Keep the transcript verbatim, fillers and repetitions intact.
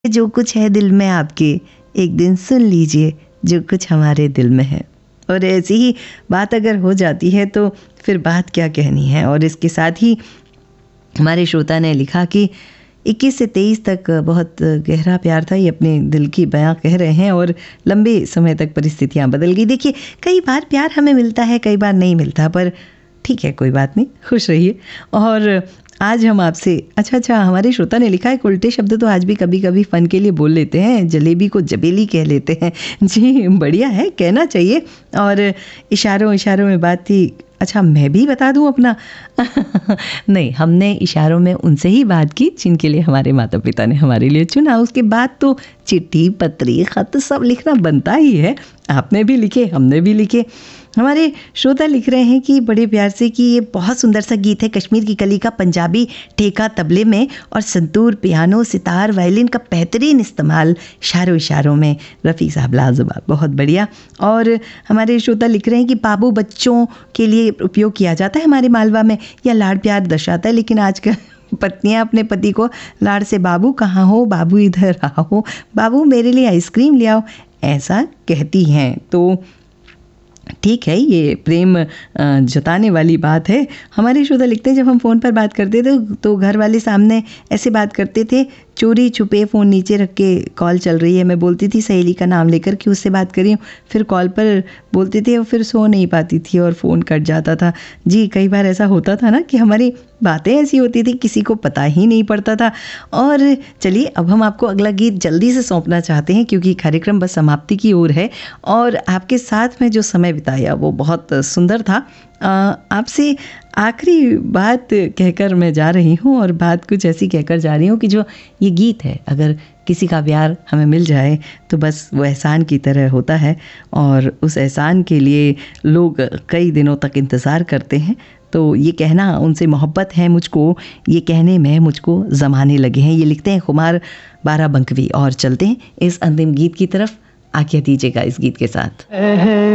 जो कुछ है दिल में आपके, एक दिन सुन लीजिए जो कुछ हमारे दिल में है। और ऐसी ही बात अगर हो जाती है तो फिर बात क्या कहनी है। और इसके साथ ही हमारे श्रोता ने लिखा कि इक्कीस से तेईस तक बहुत गहरा प्यार था, ये अपने दिल की बयां कह रहे हैं और लंबे समय तक परिस्थितियां बदल गई। देखिए, कई बार प्यार हमें मिलता है, कई बार नहीं मिलता, पर ठीक है, कोई बात नहीं, खुश रहिए। और आज हम आपसे अच्छा अच्छा हमारे श्रोता ने लिखा है, उल्टे शब्द तो आज भी कभी कभी फ़न के लिए बोल लेते हैं, जलेबी को जबेली कह लेते हैं। जी बढ़िया है, कहना चाहिए। और इशारों इशारों में बात थी। अच्छा, मैं भी बता दूं अपना नहीं, हमने इशारों में उनसे ही बात की जिनके लिए हमारे माता पिता ने हमारे लिए चुना। उसके बाद तो चिट्ठी, पत्री, ख़त सब लिखना बनता ही है। आपने भी लिखे, हमने भी लिखे। हमारे श्रोता लिख रहे हैं कि बड़े प्यार से कि ये बहुत सुंदर सा गीत है, कश्मीर की कली का पंजाबी ठेका तबले में और संतूर, पियानो, सितार, वायलिन का बेहतरीन इस्तेमाल इशारों इशारों में। रफ़ी साहब लाजवाब, बहुत बढ़िया। और हमारे श्रोता लिख रहे हैं कि बाबू बच्चों के लिए उपयोग किया जाता है हमारे मालवा में, या लाड़ प्यार दर्शाता है, लेकिन आजकल पत्नियां अपने पति को लाड़ से बाबू कहाँ हो, बाबू इधर आओ, बाबू मेरे लिए आइसक्रीम ले आओ, ऐसा कहती हैं। तो ठीक है, ये प्रेम जताने वाली बात है। हमारे श्रोता लिखते हैं, जब हम फ़ोन पर बात करते थे तो घर वाले सामने ऐसे बात करते थे, चोरी छुपे फ़ोन नीचे रख के कॉल चल रही है। मैं बोलती थी सहेली का नाम लेकर कि उससे बात करी हूँ, फिर कॉल पर बोलते थे और फिर सो नहीं पाती थी और फ़ोन कट जाता था। जी, कई बार ऐसा होता था ना कि हमारी बातें ऐसी होती थी, किसी को पता ही नहीं पड़ता था। और चलिए, अब हम आपको अगला गीत जल्दी से सौंपना चाहते हैं क्योंकि कार्यक्रम बस समाप्ति की ओर है और आपके साथ में जो समय बिताया वो बहुत सुंदर था। आपसे आखिरी बात कहकर मैं जा रही हूँ और बात कुछ ऐसी कहकर जा रही हूँ कि जो ये गीत है, अगर किसी का प्यार हमें मिल जाए तो बस वो एहसान की तरह होता है और उस एहसान के लिए लोग कई दिनों तक इंतज़ार करते हैं। तो ये कहना उनसे मोहब्बत है मुझको, ये कहने में मुझको ज़माने लगे हैं। ये लिखते हैं खुमार बाराबंकवी। और चलते हैं इस अंतिम गीत की तरफ, आज्ञा दीजिएगा इस गीत के साथ।